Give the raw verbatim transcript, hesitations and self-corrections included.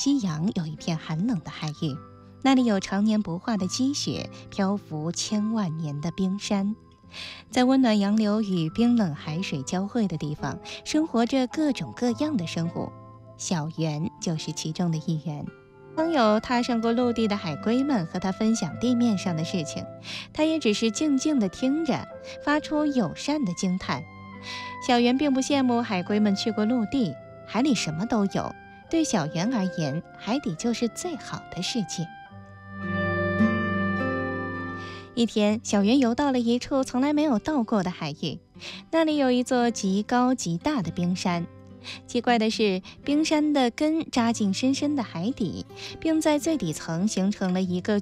西洋有一片寒冷的海域，那里有常年不化的积雪，漂浮千万年的冰山。在温暖洋流与冰冷海水交汇的地方，生活着各种各样的生物，小圆就是其中的一员。当有踏上过陆地的海龟们和他分享地面上的事情，他也只是静静地听着，发出友善的惊叹。小圆并不羡慕海龟们去过陆地，海里什么都有，对小圆而言，海底就是最好的世界。一天，小圆游到了一处从来没有到过的海域，那里有一座极高极大的冰山。奇怪的是，冰山的根扎进深深的海底，并在最底层形成了一个